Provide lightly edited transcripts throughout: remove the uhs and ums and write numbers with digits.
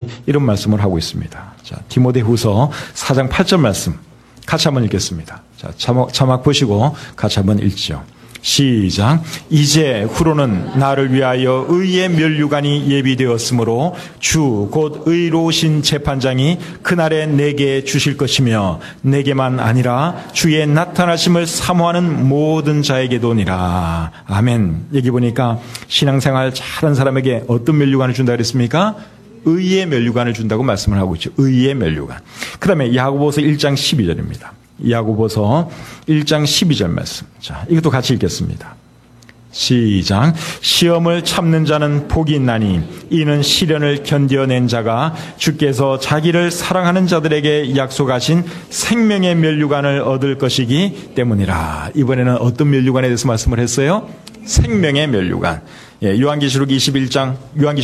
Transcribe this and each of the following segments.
이런 말씀을 하고 있습니다. 자, 디모데후서 4장 8절 말씀 같이 한번 읽겠습니다. 자, 자막 보시고 같이 한번 읽죠. 시작. 이제 후로는 나를 위하여 의의 면류관이 예비되었으므로 주 곧 의로우신 재판장이 그날에 내게 주실 것이며 내게만 아니라 주의 나타나심을 사모하는 모든 자에게도니라. 아멘. 여기 보니까 신앙생활 잘한 사람에게 어떤 면류관을 준다 그랬습니까? 의의 면류관을 준다고 말씀을 하고 있죠. 의의 면류관. 그 다음에 야고보서 1장 12절입니다. 야고보서 1장 12절 말씀. 자, 이것도 같이 읽겠습니다. 시작. 시험을 참는 자는 복이 있나니 이는 시련을 견뎌낸 자가 주께서 자기를 사랑하는 자들에게 약속하신 생명의 면류관을 얻을 것이기 때문이라. 이번에는 어떤 면류관에 대해서 말씀을 했어요? 생명의 면류관. 요한계시록 2장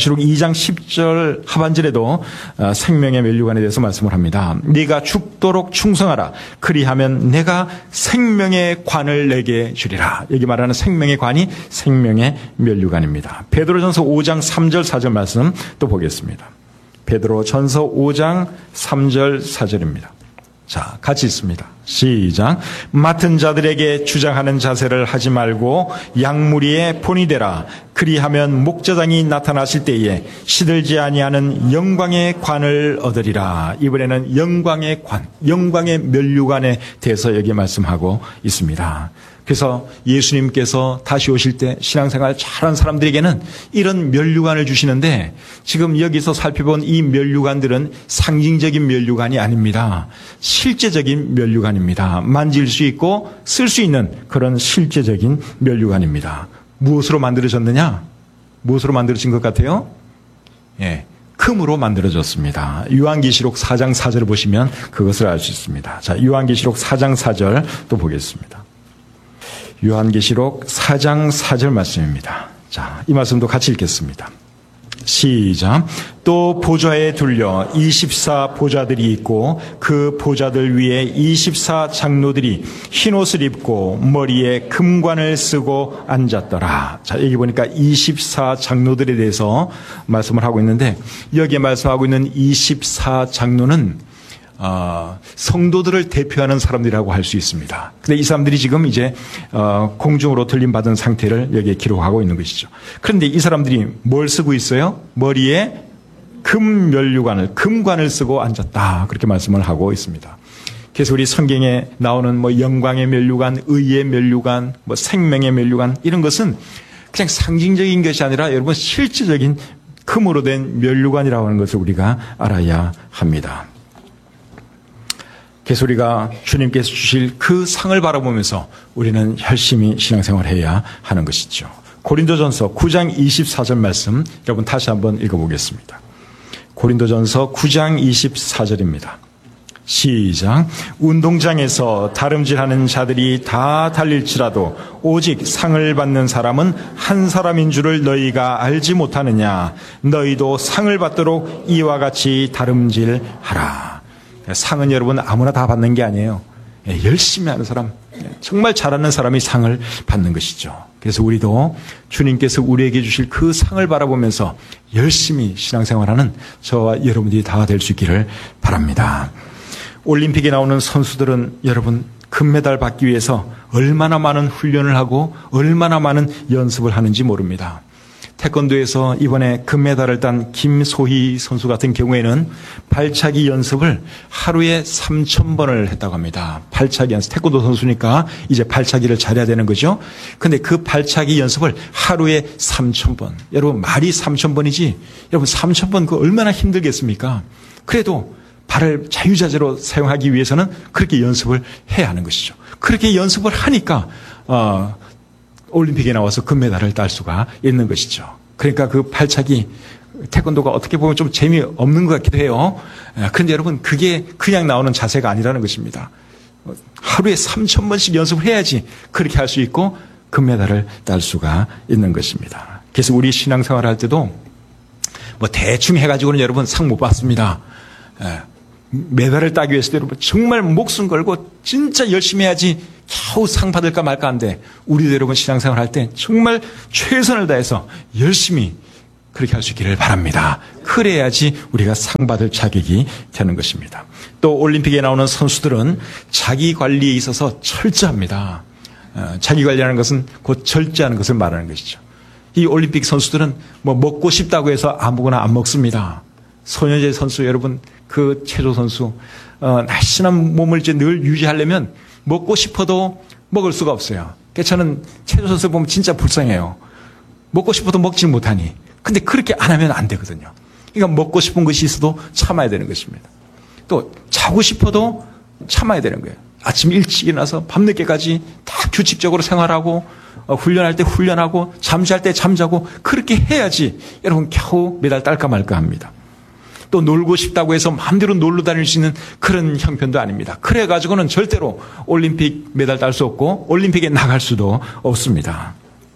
10절 하반절에도 생명의 면류관에 대해서 말씀을 합니다. 네가 죽도록 충성하라. 그리하면 내가 생명의 관을 내게 주리라. 여기 말하는 생명의 관이 생명의 면류관입니다. 베드로전서 5장 3절 4절 말씀 또 보겠습니다. 베드로전서 5장 3절 4절입니다. 자, 같이 있습니다. 시작. 맡은 자들에게 주장하는 자세를 하지 말고 양무리의 본이 되라. 그리하면 목자장이 나타나실 때에 시들지 아니하는 영광의 관을 얻으리라. 이번에는 영광의 관, 영광의 면류관에 대해서 여기 말씀하고 있습니다. 그래서 예수님께서 다시 오실 때 신앙생활 잘한 사람들에게는 이런 면류관을 주시는데 지금 여기서 살펴본 이 면류관들은 상징적인 면류관이 아닙니다. 실제적인 면류관입니다. 만질 수 있고 쓸 수 있는 그런 실제적인 면류관입니다. 무엇으로 만들어졌느냐? 무엇으로 만들어진 것 같아요? 금으로 만들어졌습니다. 요한계시록 4장 4절을 보시면 그것을 알 수 있습니다. 자, 요한계시록 4장 4절 또 보겠습니다. 요한계시록 4장 4절 말씀입니다. 자, 이 말씀도 같이 읽겠습니다. 시작. 또 보좌에 둘려 24 보좌들이 있고 그 보좌들 위에 24 장로들이 흰옷을 입고 머리에 금관을 쓰고 앉았더라. 자, 여기 보니까 24 장로들에 대해서 말씀을 하고 있는데 여기에 말씀하고 있는 24 장로는 성도들을 대표하는 사람들이라고 할 수 있습니다. 근데 이 사람들이 지금 이제 공중으로 들림받은 상태를 여기에 기록하고 있는 것이죠. 그런데 이 사람들이 뭘 쓰고 있어요? 머리에 금관을 쓰고 앉았다. 그렇게 말씀을 하고 있습니다. 그래서 우리 성경에 나오는 영광의 면류관, 의의 면류관, 생명의 면류관 이런 것은 그냥 상징적인 것이 아니라 여러분 실질적인 금으로 된 면류관이라고 하는 것을 우리가 알아야 합니다. 그래서 우리가 주님께서 주실 그 상을 바라보면서 우리는 열심히 신앙생활을 해야 하는 것이죠. 고린도전서 9장 24절 말씀 여러분 다시 한번 읽어보겠습니다. 고린도전서 9장 24절입니다. 시작. 운동장에서 다름질하는 자들이 다 달릴지라도 오직 상을 받는 사람은 한 사람인 줄을 너희가 알지 못하느냐. 너희도 상을 받도록 이와 같이 다름질하라. 상은 여러분 아무나 다 받는 게 아니에요. 열심히 하는 사람, 정말 잘하는 사람이 상을 받는 것이죠. 그래서 우리도 주님께서 우리에게 주실 그 상을 바라보면서 열심히 신앙생활하는 저와 여러분들이 다 될 수 있기를 바랍니다. 올림픽에 나오는 선수들은 여러분 금메달 받기 위해서 얼마나 많은 훈련을 하고 얼마나 많은 연습을 하는지 모릅니다. 태권도에서 이번에 금메달을 딴 김소희 선수 같은 경우에는 발차기 연습을 하루에 3,000번을 했다고 합니다. 발차기 연습. 태권도 선수니까 이제 발차기를 잘해야 되는 거죠. 근데 그 발차기 연습을 하루에 3,000번. 여러분 말이 3,000번이지 여러분 3,000번 그거 얼마나 힘들겠습니까? 그래도 발을 자유자재로 사용하기 위해서는 그렇게 연습을 해야 하는 것이죠. 그렇게 연습을 하니까 올림픽에 나와서 금메달을 딸 수가 있는 것이죠. 그러니까 그 발차기 태권도가 어떻게 보면 좀 재미없는 것 같기도 해요. 그런데 여러분 그게 그냥 나오는 자세가 아니라는 것입니다. 하루에 3,000번씩 연습을 해야지 그렇게 할 수 있고 금메달을 딸 수가 있는 것입니다. 그래서 우리 신앙생활 할 때도 대충 해가지고는 여러분 상 못 받습니다. 메달을 따기 위해서 여러분 정말 목숨 걸고 진짜 열심히 해야지 겨우 상 받을까 말까 한데 우리도 여러분 신앙생활 할 때 정말 최선을 다해서 열심히 그렇게 할 수 있기를 바랍니다. 그래야지 우리가 상 받을 자격이 되는 것입니다. 또 올림픽에 나오는 선수들은 자기 관리에 있어서 철저합니다. 자기 관리하는 것은 곧 절제하는 것을 말하는 것이죠. 이 올림픽 선수들은 뭐 먹고 싶다고 해서 아무거나 안 먹습니다. 소녀제 선수 여러분, 그 체조 선수, 날씬한 몸을 이제 늘 유지하려면 먹고 싶어도 먹을 수가 없어요. 저는 체조 선수 보면 진짜 불쌍해요. 먹고 싶어도 먹지 못하니. 근데 그렇게 안 하면 안 되거든요. 그러니까 먹고 싶은 것이 있어도 참아야 되는 것입니다. 또 자고 싶어도 참아야 되는 거예요. 아침 일찍 일어나서 밤늦게까지 다 규칙적으로 생활하고 훈련할 때 훈련하고 잠잘 때 잠자고 그렇게 해야지 여러분 겨우 메달 딸까 말까 합니다. 또 놀고 싶다고 해서 마음대로 놀러 다닐 수 있는 그런 형편도 아닙니다. 그래가지고는 절대로 올림픽 메달 딸 수 없고 올림픽에 나갈 수도 없습니다.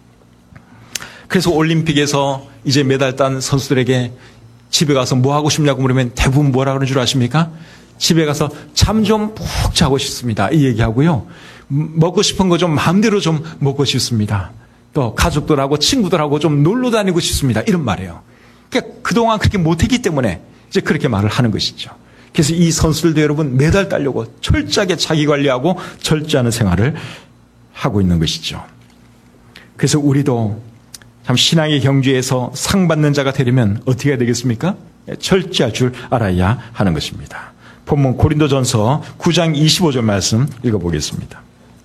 그래서 올림픽에서 이제 메달 딴 선수들에게 집에 가서 뭐 하고 싶냐고 물으면 대부분 뭐라 그러는 줄 아십니까? 집에 가서 잠 좀 푹 자고 싶습니다. 이 얘기하고요. 먹고 싶은 거 좀 마음대로 좀 먹고 싶습니다. 또 가족들하고 친구들하고 좀 놀러 다니고 싶습니다. 이런 말이에요. 그러니까 그동안 그렇게 못했기 때문에 이제 그렇게 말을 하는 것이죠. 그래서 이 선수들도 여러분 메달 따려고 철저하게 자기 관리하고 절제하는 생활을 하고 있는 것이죠. 그래서 우리도 참 신앙의 경주에서 상 받는 자가 되려면 어떻게 해야 되겠습니까? 철저할 줄 알아야 하는 것입니다. 본문 고린도전서 9장 25절 말씀 읽어보겠습니다.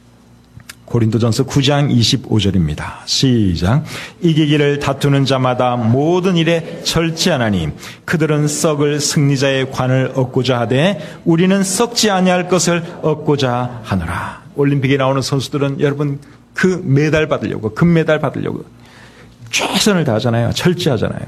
고린도전서 9장 25절입니다. 시작. 이기기를 다투는 자마다 모든 일에 철저하나니 그들은 썩을 승리자의 관을 얻고자 하되 우리는 썩지 아니할 것을 얻고자 하노라. 올림픽에 나오는 선수들은 여러분 그 메달 받으려고 금메달 받으려고 최선을 다하잖아요. 철저하잖아요.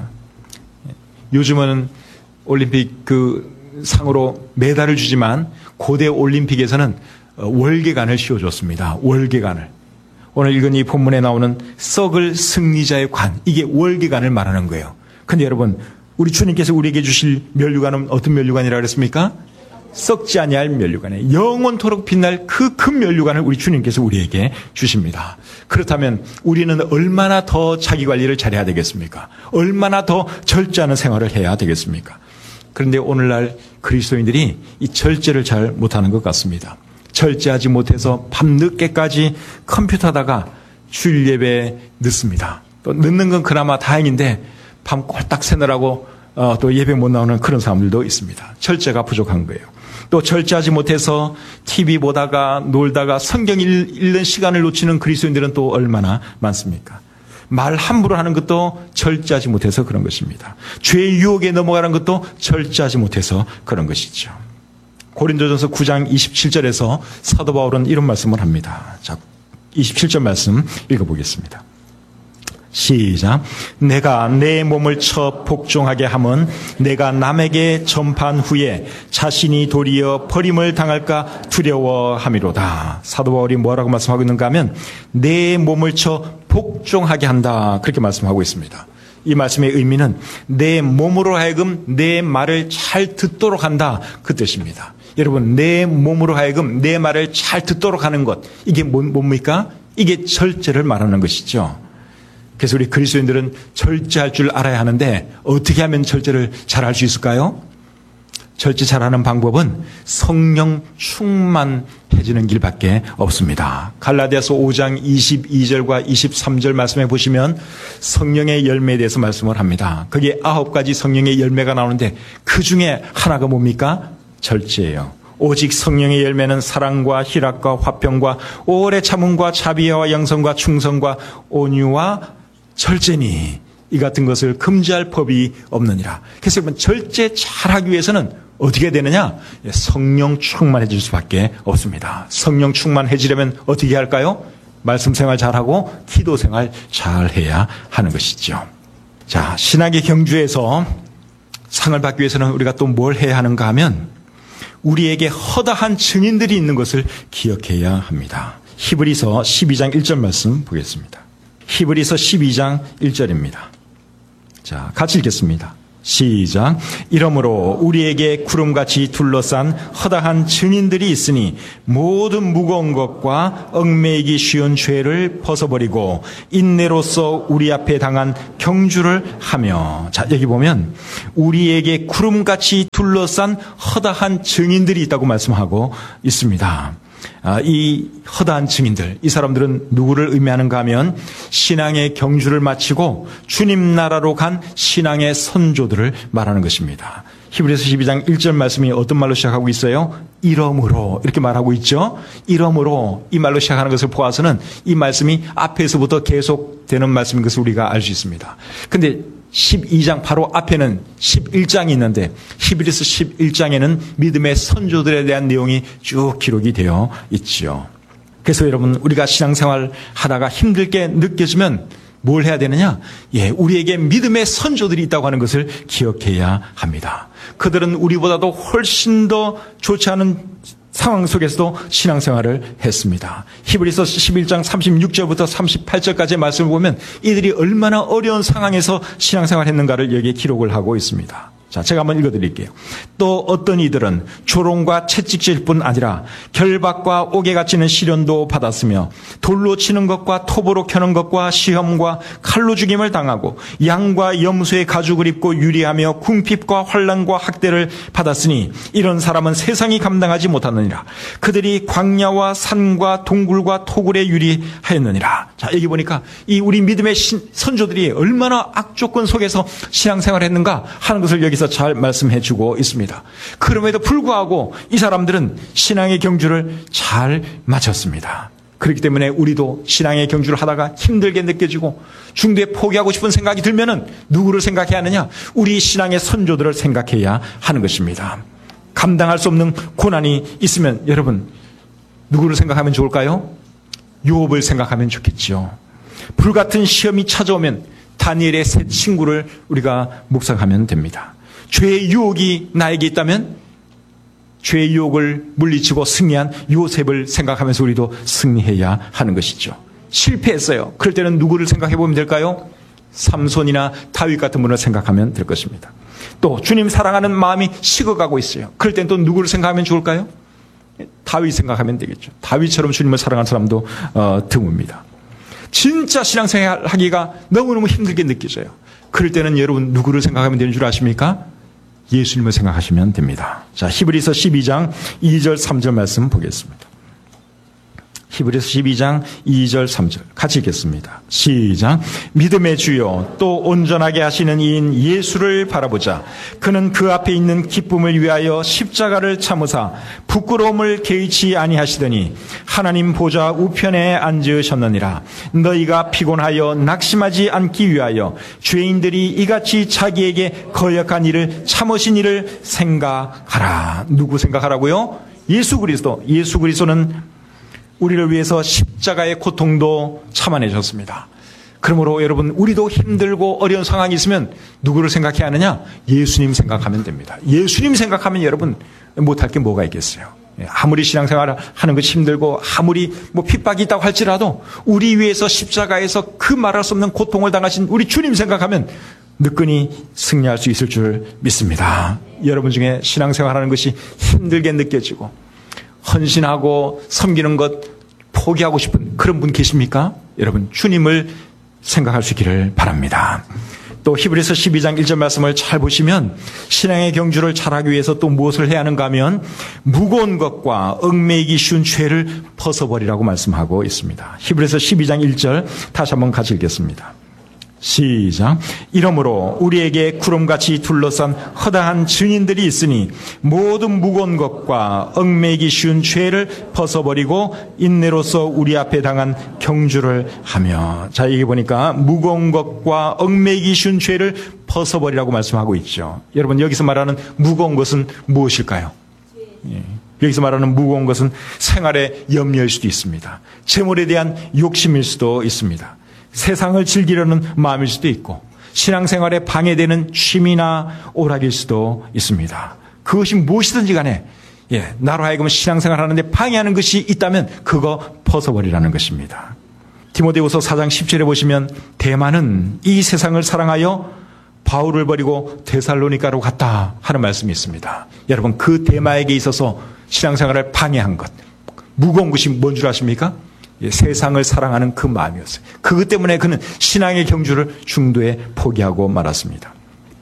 요즘은 올림픽 그 상으로 메달을 주지만 고대 올림픽에서는 월계관을 씌워줬습니다. 월계관을. 오늘 읽은 이 본문에 나오는 썩을 승리자의 관, 이게 월계관을 말하는 거예요. 근데 여러분, 우리 주님께서 우리에게 주실 면류관은 어떤 면류관이라고 그랬습니까? 썩지 아니할 면류관에 영원토록 빛날 그 큰 면류관을 우리 주님께서 우리에게 주십니다. 그렇다면 우리는 얼마나 더 자기 관리를 잘해야 되겠습니까? 얼마나 더 절제하는 생활을 해야 되겠습니까? 그런데 오늘날 그리스도인들이 이 절제를 잘 못하는 것 같습니다. 절제하지 못해서 밤늦게까지 컴퓨터 하다가 주일 예배 늦습니다. 또 늦는 건 그나마 다행인데 밤 꼴딱 새느라고 또 예배 못 나오는 그런 사람들도 있습니다. 절제가 부족한 거예요. 또 절제하지 못해서 TV 보다가 놀다가 성경 읽는 시간을 놓치는 그리스도인들은 또 얼마나 많습니까? 말 함부로 하는 것도 절제하지 못해서 그런 것입니다. 죄의 유혹에 넘어가는 것도 절제하지 못해서 그런 것이죠. 고린도전서 9장 27절에서 사도 바울은 이런 말씀을 합니다. 자, 27절 말씀 읽어보겠습니다. 시작. 내가 내 몸을 쳐 복종하게 함은 내가 남에게 전파한 후에 자신이 도리어 버림을 당할까 두려워함이로다. 사도 바울이 뭐라고 말씀하고 있는가 하면 내 몸을 쳐 복종하게 한다. 그렇게 말씀하고 있습니다. 이 말씀의 의미는 내 몸으로 하여금 내 말을 잘 듣도록 한다. 그 뜻입니다. 여러분, 내 몸으로 하여금 내 말을 잘 듣도록 하는 것, 이게 뭡니까? 이게 절제를 말하는 것이죠. 그래서 우리 그리스도인들은 절제할 줄 알아야 하는데 어떻게 하면 절제를 잘할 수 있을까요? 절제 잘하는 방법은 성령 충만해지는 길밖에 없습니다. 갈라디아서 5장 22절과 23절 말씀해 보시면 성령의 열매에 대해서 말씀을 합니다. 거기에 9가지 성령의 열매가 나오는데 그 중에 하나가 뭡니까? 절제예요. 오직 성령의 열매는 사랑과 희락과 화평과 오래 참음과 자비와 양선과 충성과 온유와 절제니 이 같은 것을 금지할 법이 없느니라. 그래서 여러분 절제 잘하기 위해서는 어떻게 되느냐? 성령 충만해질 수밖에 없습니다. 성령 충만해지려면 어떻게 할까요? 말씀 생활 잘하고 기도 생활 잘해야 하는 것이죠. 자, 신학의 경주에서 상을 받기 위해서는 우리가 또 뭘 해야 하는가 하면 우리에게 허다한 증인들이 있는 것을 기억해야 합니다. 히브리서 12장 1절 말씀 보겠습니다. 히브리서 12장 1절입니다. 자, 같이 읽겠습니다. 시작. 이러므로 우리에게 구름같이 둘러싼 허다한 증인들이 있으니 모든 무거운 것과 얽매이기 쉬운 죄를 벗어버리고 인내로서 우리 앞에 당한 경주를 하며. 자, 여기 보면 우리에게 구름같이 둘러싼 허다한 증인들이 있다고 말씀하고 있습니다. 이 허다한 증인들, 이 사람들은 누구를 의미하는가 하면 신앙의 경주를 마치고 주님 나라로 간 신앙의 선조들을 말하는 것입니다. 히브리서 12장 1절 말씀이 어떤 말로 시작하고 있어요? 이러므로 이렇게 말하고 있죠. 이러므로 이 말로 시작하는 것을 보아서는 이 말씀이 앞에서부터 계속되는 말씀인 것을 우리가 알 수 있습니다. 그런데 12장 바로 앞에는 11장이 있는데 히브리서 11장에는 믿음의 선조들에 대한 내용이 쭉 기록이 되어 있지요. 그래서 여러분, 우리가 신앙생활 하다가 힘들게 느껴지면 뭘 해야 되느냐? 우리에게 믿음의 선조들이 있다고 하는 것을 기억해야 합니다. 그들은 우리보다도 훨씬 더 좋지 않은 상황 속에서도 신앙생활을 했습니다. 히브리서 11장 36절부터 38절까지의 말씀을 보면 이들이 얼마나 어려운 상황에서 신앙생활을 했는가를 여기에 기록을 하고 있습니다. 자, 제가 한번 읽어드릴게요. 또 어떤 이들은 조롱과 채찍질 뿐 아니라 결박과 옥에 갇히는 시련도 받았으며 돌로 치는 것과 톱으로 켜는 것과 시험과 칼로 죽임을 당하고 양과 염소의 가죽을 입고 유리하며 궁핍과 환난과 학대를 받았으니 이런 사람은 세상이 감당하지 못하느니라. 그들이 광야와 산과 동굴과 토굴에 유리하였느니라. 자, 여기 보니까 이 우리 믿음의 선조들이 얼마나 악조건 속에서 신앙생활을 했는가 하는 것을 여기서 잘 말씀해 주고 있습니다. 그럼에도 불구하고 이 사람들은 신앙의 경주를 잘 마쳤습니다. 그렇기 때문에 우리도 신앙의 경주를 하다가 힘들게 느껴지고 중도에 포기하고 싶은 생각이 들면은 누구를 생각해야 하느냐? 우리 신앙의 선조들을 생각해야 하는 것입니다. 감당할 수 없는 고난이 있으면 여러분 누구를 생각하면 좋을까요? 욥을 생각하면 좋겠지요. 불같은 시험이 찾아오면 다니엘의 세 친구를 우리가 묵상하면 됩니다. 죄의 유혹이 나에게 있다면 죄의 유혹을 물리치고 승리한 요셉을 생각하면서 우리도 승리해야 하는 것이죠. 실패했어요. 그럴 때는 누구를 생각해 보면 될까요? 삼손이나 다윗 같은 분을 생각하면 될 것입니다. 또 주님 사랑하는 마음이 식어가고 있어요. 그럴 때는 또 누구를 생각하면 좋을까요? 다윗 생각하면 되겠죠. 다윗처럼 주님을 사랑하는 사람도 드뭅니다. 진짜 신앙생활 하기가 너무너무 힘들게 느껴져요. 그럴 때는 여러분 누구를 생각하면 되는 줄 아십니까? 예수님을 생각하시면 됩니다. 자, 히브리서 12장 2절 3절 말씀 보겠습니다. 히브리서 12장 2절 3절 같이 읽겠습니다. 시작. 믿음의 주요 또 온전하게 하시는 이인 예수를 바라보자. 그는 그 앞에 있는 기쁨을 위하여 십자가를 참으사 부끄러움을 개의치 아니하시더니 하나님 보좌 우편에 앉으셨느니라. 너희가 피곤하여 낙심하지 않기 위하여 죄인들이 이같이 자기에게 거역한 일을 참으신 일을 생각하라. 누구 생각하라고요? 예수 그리스도. 예수 그리스도는 우리를 위해서 십자가의 고통도 참아내셨습니다. 그러므로 여러분 우리도 힘들고 어려운 상황이 있으면 누구를 생각해야 하느냐? 예수님 생각하면 됩니다. 예수님 생각하면 여러분 못할 게 뭐가 있겠어요? 아무리 신앙생활을 하는 것이 힘들고 아무리 핍박이 있다고 할지라도 우리 위해서 십자가에서 그 말할 수 없는 고통을 당하신 우리 주님 생각하면 느끈히 승리할 수 있을 줄 믿습니다. 여러분 중에 신앙생활하는 것이 힘들게 느껴지고 헌신하고 섬기는 것 포기하고 싶은 그런 분 계십니까? 여러분 주님을 생각할 수 있기를 바랍니다. 또 히브리서 12장 1절 말씀을 잘 보시면 신앙의 경주를 잘하기 위해서 또 무엇을 해야 하는가 하면 무거운 것과 얽매이기 쉬운 죄를 벗어버리라고 말씀하고 있습니다. 히브리서 12장 1절 다시 한번 같이 읽겠습니다. 시작. 이러므로 우리에게 구름같이 둘러싼 허다한 증인들이 있으니 모든 무거운 것과 얽매이기 쉬운 죄를 벗어버리고 인내로서 우리 앞에 당한 경주를 하며. 자, 여기 보니까 무거운 것과 얽매이기 쉬운 죄를 벗어버리라고 말씀하고 있죠. 여러분 여기서 말하는 무거운 것은 무엇일까요? 여기서 말하는 무거운 것은 생활의 염려일 수도 있습니다. 재물에 대한 욕심일 수도 있습니다. 세상을 즐기려는 마음일 수도 있고 신앙생활에 방해되는 취미나 오락일 수도 있습니다. 그것이 무엇이든지 간에 나로 하여금 신앙생활하는데 방해하는 것이 있다면 그거 벗어버리라는 것입니다. 디모데후서 4장 10절에 보시면 대만은 이 세상을 사랑하여 바울을 버리고 데살로니가로 갔다 하는 말씀이 있습니다. 여러분, 그 데마에게 있어서 신앙생활을 방해한 것, 무거운 것이 뭔 줄 아십니까? 세상을 사랑하는 그 마음이었어요. 그것 때문에 그는 신앙의 경주를 중도에 포기하고 말았습니다.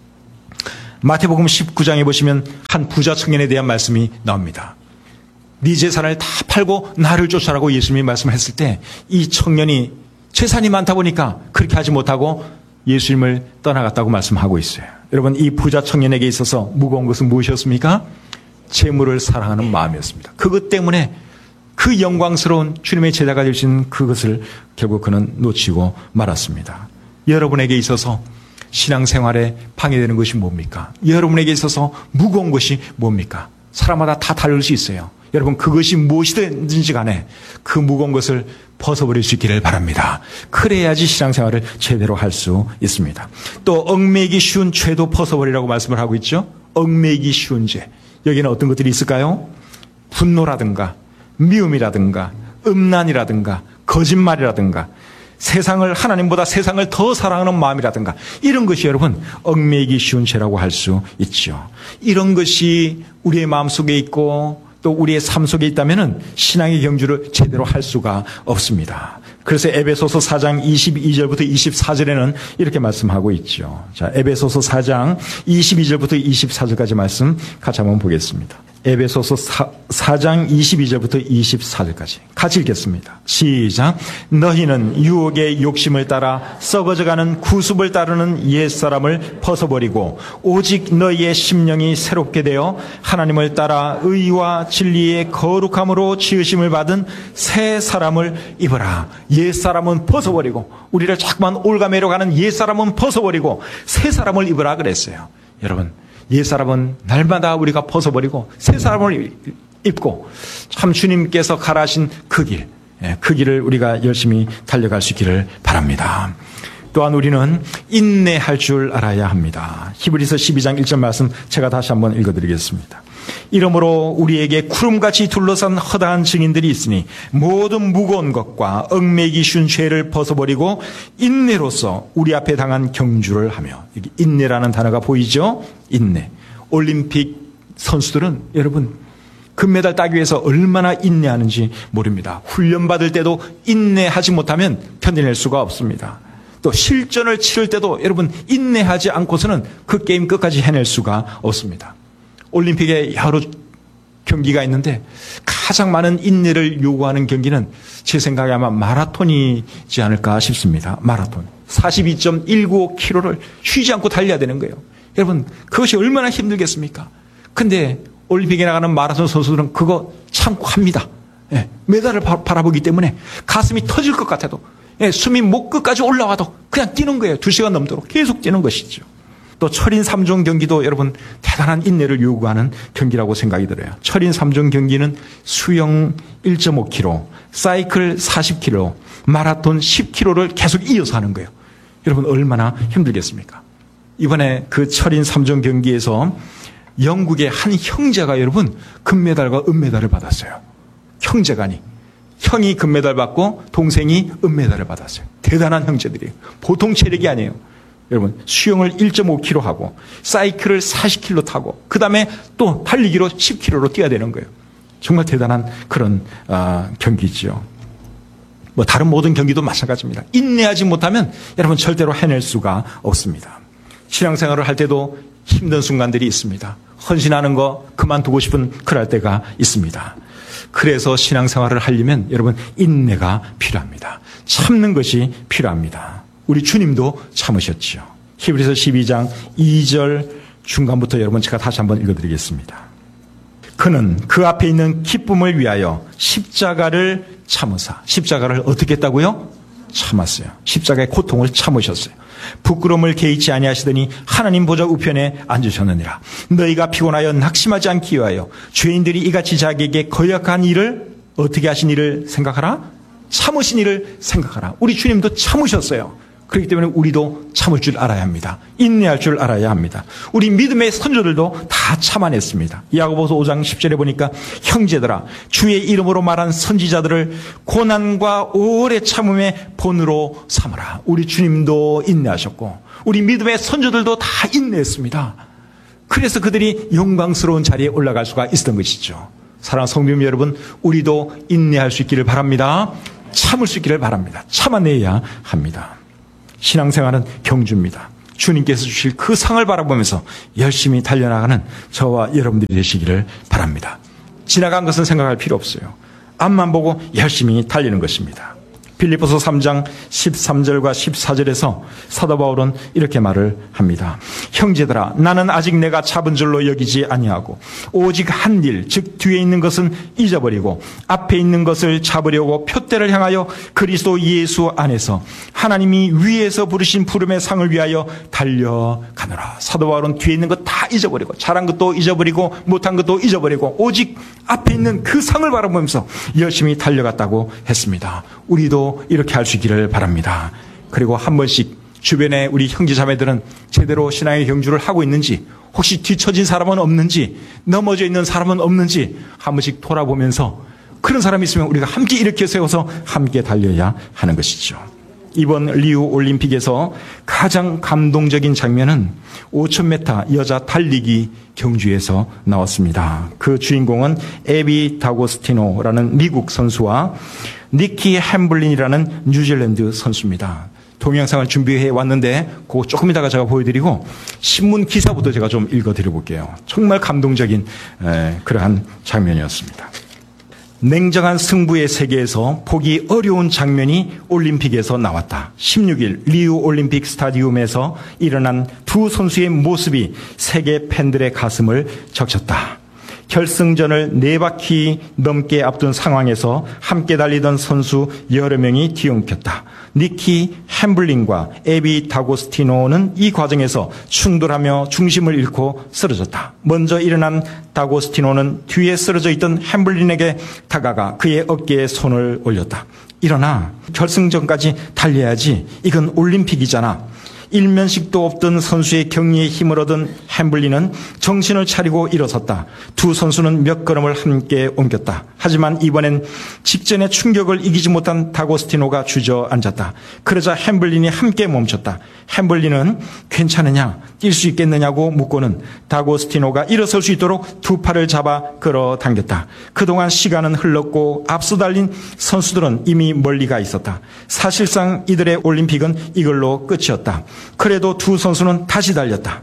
마태복음 19장에 보시면 한 부자 청년에 대한 말씀이 나옵니다. 네 재산을 다 팔고 나를 쫓아라고 예수님이 말씀했을 때 이 청년이 재산이 많다 보니까 그렇게 하지 못하고 예수님을 떠나갔다고 말씀하고 있어요. 여러분, 이 부자 청년에게 있어서 무거운 것은 무엇이었습니까? 재물을 사랑하는 마음이었습니다. 그것 때문에 그 영광스러운 주님의 제자가 될 수 있는 그것을 결국 그는 놓치고 말았습니다. 여러분에게 있어서 신앙생활에 방해되는 것이 뭡니까? 여러분에게 있어서 무거운 것이 뭡니까? 사람마다 다 다를 수 있어요. 여러분, 그것이 무엇이든지 간에 그 무거운 것을 벗어버릴 수 있기를 바랍니다. 그래야지 신앙생활을 제대로 할 수 있습니다. 또 얽매이기 쉬운 죄도 벗어버리라고 말씀을 하고 있죠. 얽매이기 쉬운 죄. 여기는 어떤 것들이 있을까요? 분노라든가 미움이라든가 음란이라든가 거짓말이라든가 세상을, 하나님보다 세상을 더 사랑하는 마음이라든가 이런 것이 여러분 얽매이기 쉬운 죄라고 할 수 있죠. 이런 것이 우리의 마음속에 있고 또 우리의 삶 속에 있다면 신앙의 경주를 제대로 할 수가 없습니다. 그래서 에베소서 4장 22절부터 24절에는 이렇게 말씀하고 있죠. 자, 에베소서 4장 22절부터 24절까지 말씀 같이 한번 보겠습니다. 에베소서 4장 22절부터 24절까지 같이 읽겠습니다. 시작. 너희는 유혹의 욕심을 따라 썩어져가는 구습을 따르는 옛사람을 벗어버리고 오직 너희의 심령이 새롭게 되어 하나님을 따라 의와 진리의 거룩함으로 지으심을 받은 새 사람을 입어라. 옛사람은 벗어버리고 우리를 자꾸만 올가매려 가는 옛사람은 벗어버리고 새 사람을 입어라 그랬어요. 여러분, 옛사람은 날마다 우리가 벗어버리고 새 사람을 입고 참 주님께서 가라하신 그 길, 그 길을 우리가 열심히 달려갈 수 있기를 바랍니다. 또한 우리는 인내할 줄 알아야 합니다. 히브리서 12장 1절 말씀 제가 다시 한번 읽어드리겠습니다. 이러므로 우리에게 구름같이 둘러싼 허다한 증인들이 있으니 모든 무거운 것과 얽매이기 쉬운 죄를 벗어버리고 인내로서 우리 앞에 당한 경주를 하며, 여기 인내라는 단어가 보이죠? 인내. 올림픽 선수들은 여러분 금메달 따기 위해서 얼마나 인내하는지 모릅니다. 훈련받을 때도 인내하지 못하면 견뎌낼 수가 없습니다. 또 실전을 치를 때도 여러분 인내하지 않고서는 그 게임 끝까지 해낼 수가 없습니다. 올림픽에 여러 경기가 있는데 가장 많은 인내를 요구하는 경기는 제 생각에 아마 마라톤이지 않을까 싶습니다. 마라톤. 42.195km를 쉬지 않고 달려야 되는 거예요. 여러분, 그것이 얼마나 힘들겠습니까? 근데 올림픽에 나가는 마라톤 선수들은 그거 참고 합니다. 메달을 바라보기 때문에 가슴이 터질 것 같아도 숨이 목 끝까지 올라와도 그냥 뛰는 거예요. 2시간 넘도록 계속 뛰는 것이죠. 또 철인 3종 경기도 여러분 대단한 인내를 요구하는 경기라고 생각이 들어요. 철인 3종 경기는 수영 1.5km, 사이클 40km, 마라톤 10km를 계속 이어서 하는 거예요. 여러분 얼마나 힘들겠습니까? 이번에 그 철인 3종 경기에서 영국의 한 형제가 여러분 금메달과 은메달을 받았어요. 형제간이. 형이 금메달 받고 동생이 은메달을 받았어요. 대단한 형제들이에요. 보통 체력이 아니에요. 여러분 수영을 1.5km 하고 사이클을 40km 타고 그 다음에 또 달리기로 10km로 뛰어야 되는 거예요. 정말 대단한 그런 경기죠. 뭐 다른 모든 경기도 마찬가지입니다. 인내하지 못하면 여러분 절대로 해낼 수가 없습니다. 신앙생활을 할 때도 힘든 순간들이 있습니다. 헌신하는 거 그만두고 싶은 그럴 때가 있습니다. 그래서 신앙생활을 하려면 여러분 인내가 필요합니다. 참는 것이 필요합니다. 우리 주님도 참으셨죠. 히브리서 12장 2절 중간부터 여러분 제가 다시 한번 읽어드리겠습니다. 그는 그 앞에 있는 기쁨을 위하여 십자가를 참으사. 십자가를 어떻게 했다고요? 참았어요. 십자가의 고통을 참으셨어요. 부끄러움을 개의치 아니하시더니 하나님 보좌 우편에 앉으셨느니라. 너희가 피곤하여 낙심하지 않기 위하여 죄인들이 이같이 자기에게 거역한 일을 어떻게 하신 일을 생각하라? 참으신 일을 생각하라. 우리 주님도 참으셨어요. 그렇기 때문에 우리도 참을 줄 알아야 합니다. 인내할 줄 알아야 합니다. 우리 믿음의 선조들도 다 참아냈습니다. 야고보서 5장 10절에 보니까 형제들아 주의 이름으로 말한 선지자들을 고난과 오래 참음의 본으로 삼으라. 우리 주님도 인내하셨고 우리 믿음의 선조들도 다 인내했습니다. 그래서 그들이 영광스러운 자리에 올라갈 수가 있었던 것이죠. 사랑하는 성도님 여러분, 우리도 인내할 수 있기를 바랍니다. 참을 수 있기를 바랍니다. 참아내야 합니다. 신앙생활은 경주입니다. 주님께서 주실 그 상을 바라보면서 열심히 달려나가는 저와 여러분들이 되시기를 바랍니다. 지나간 것은 생각할 필요 없어요. 앞만 보고 열심히 달리는 것입니다. 빌립보서 3장 13절과 14절에서 사도 바울은 이렇게 말을 합니다. 형제들아, 나는 아직 내가 잡은 줄로 여기지 아니하고 오직 한 일, 즉 뒤에 있는 것은 잊어버리고 앞에 있는 것을 잡으려고 표대를 향하여 그리스도 예수 안에서 하나님이 위에서 부르신 부름의 상을 위하여 달려가노라. 사도 바울은 뒤에 있는 것 다 잊어버리고 잘한 것도 잊어버리고 못한 것도 잊어버리고 오직 앞에 있는 그 상을 바라보면서 열심히 달려갔다고 했습니다. 우리도 이렇게 할 수 있기를 바랍니다. 그리고 한 번씩 주변에 우리 형제자매들은 제대로 신앙의 경주를 하고 있는지, 혹시 뒤처진 사람은 없는지, 넘어져 있는 사람은 없는지 한 번씩 돌아보면서 그런 사람이 있으면 우리가 함께 일으켜 세워서 함께 달려야 하는 것이죠. 이번 리우 올림픽에서 가장 감동적인 장면은 5000m 여자 달리기 경주에서 나왔습니다. 그 주인공은 에비 다고스티노라는 미국 선수와 니키 햄블린이라는 뉴질랜드 선수입니다. 동영상을 준비해 왔는데 그거 조금 이따가 제가 보여드리고 신문 기사부터 제가 좀 읽어드려 볼게요. 정말 감동적인 그러한 장면이었습니다. 냉정한 승부의 세계에서 보기 어려운 장면이 올림픽에서 나왔다. 16일 리우 올림픽 스타디움에서 일어난 두 선수의 모습이 세계 팬들의 가슴을 적셨다. 결승전을 4바퀴 넘게 앞둔 상황에서 함께 달리던 선수 여러 명이 뒤엉켰다. 니키 햄블린과 에비 다고스티노는 이 과정에서 충돌하며 중심을 잃고 쓰러졌다. 먼저 일어난 다고스티노는 뒤에 쓰러져 있던 햄블린에게 다가가 그의 어깨에 손을 올렸다. 일어나, 결승전까지 달려야지. 이건 올림픽이잖아. 일면식도 없던 선수의 격려에 힘을 얻은 햄블린은 정신을 차리고 일어섰다. 두 선수는 몇 걸음을 함께 옮겼다. 하지만 이번엔 직전의 충격을 이기지 못한 다고스티노가 주저앉았다. 그러자 햄블린이 함께 멈췄다. 햄블린은 괜찮으냐, 뛸 수 있겠느냐고 묻고는 다고스티노가 일어설 수 있도록 두 팔을 잡아 끌어당겼다. 그동안 시간은 흘렀고 앞서 달린 선수들은 이미 멀리 가 있었다. 사실상 이들의 올림픽은 이걸로 끝이었다. 그래도 두 선수는 다시 달렸다.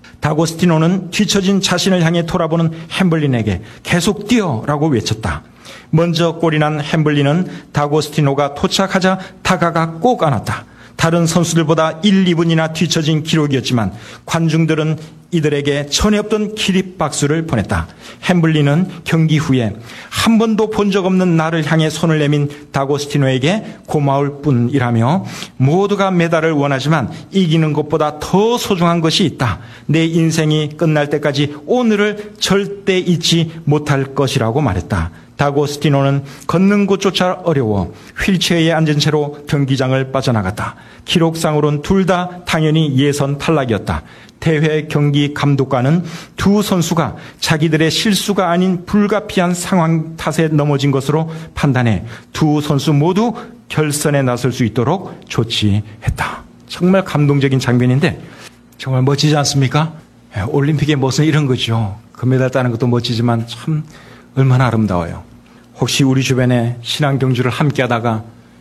다고스티노는 뒤처진 자신을 향해 돌아보는 햄블린에게 계속 뛰어라고 외쳤다. 먼저 골이 난 햄블린은 다고스티노가 도착하자 다가가 꼭 안았다. 다른 선수들보다 1, 2분이나 뒤처진 기록이었지만 관중들은 이들에게 전에 없던 기립박수를 보냈다. 햄블린은 경기 후에 한 번도 본 적 없는 나를 향해 손을 내민 다고스티노에게 고마울 뿐이라며 모두가 메달을 원하지만 이기는 것보다 더 소중한 것이 있다. 내 인생이 끝날 때까지 오늘을 절대 잊지 못할 것이라고 말했다. 다고스티노는 걷는 곳조차 어려워 휠체어에 앉은 채로 경기장을 빠져나갔다. 기록상으로는 둘 다 당연히 예선 탈락이었다. 대회 경기 감독관은 두 선수가 자기들의 실수가 아닌 불가피한 상황 탓에 넘어진 것으로 판단해 두 선수 모두 결선에 나설 수 있도록 조치했다. 정말 감동적인 장면인데 정말 멋지지 않습니까? 올림픽의 멋은 이런 거죠. 금메달 따는 것도 멋지지만 참 얼마나 아름다워요. 혹시 우리 주변에 신앙 경주를 함께 하다가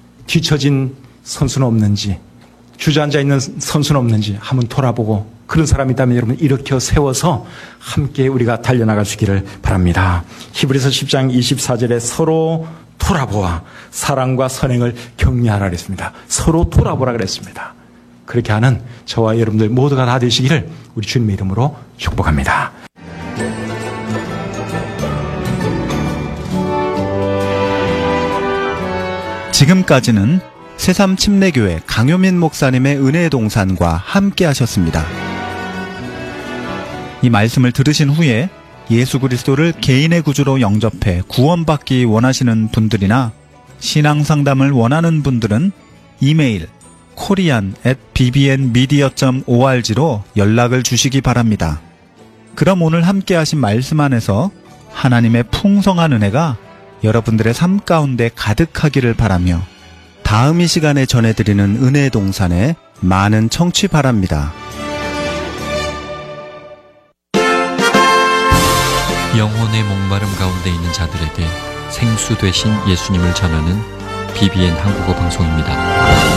뒤처진 선수는 없는지, 주저앉아 있는 선수는 없는지 한번 돌아보고 그런 사람이 있다면 여러분 일으켜 세워서 함께 우리가 달려나갈 수 있기를 바랍니다. 히브리서 10장 24절에 서로 돌아보아 사랑과 선행을 격려하라 그랬습니다. 서로 돌아보라 그랬습니다. 그렇게 하는 저와 여러분들 모두가 다 되시기를 우리 주님의 이름으로 축복합니다. 지금까지는 새삼침례교회 강효민 목사님의 은혜의 동산과 함께 하셨습니다. 이 말씀을 들으신 후에 예수 그리스도를 개인의 구주로 영접해 구원받기 원하시는 분들이나 신앙상담을 원하는 분들은 이메일 korean@bbnmedia.org로 연락을 주시기 바랍니다. 그럼 오늘 함께 하신 말씀 안에서 하나님의 풍성한 은혜가 여러분들의 삶 가운데 가득하기를 바라며 다음 이 시간에 전해드리는 은혜 동산에 많은 청취 바랍니다. 영혼의 목마름 가운데 있는 자들에게 생수 되신 예수님을 전하는 BBN 한국어 방송입니다.